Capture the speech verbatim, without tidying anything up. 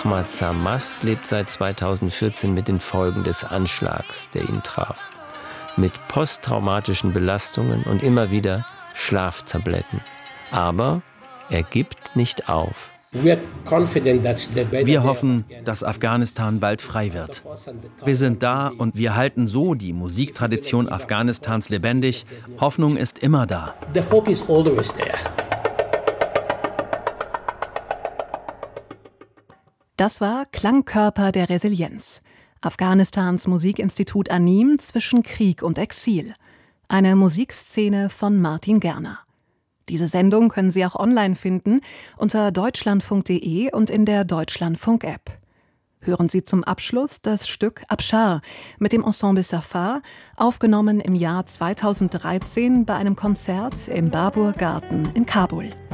Ahmad Samast lebt seit zweitausendvierzehn mit den Folgen des Anschlags, der ihn traf. Mit posttraumatischen Belastungen und immer wieder Schlaftabletten. Aber er gibt nicht auf. Wir hoffen, dass Afghanistan bald frei wird. Wir sind da und wir halten so die Musiktradition Afghanistans lebendig. Hoffnung ist immer da. Das war Klangkörper der Resilienz. Afghanistans Musikinstitut Anim zwischen Krieg und Exil. Eine Musikszene von Martin Gerner. Diese Sendung können Sie auch online finden unter deutschlandfunk punkt de und in der Deutschlandfunk-App. Hören Sie zum Abschluss das Stück Abschar mit dem Ensemble Safar, aufgenommen im Jahr zweitausenddreizehn bei einem Konzert im Babur Garten in Kabul.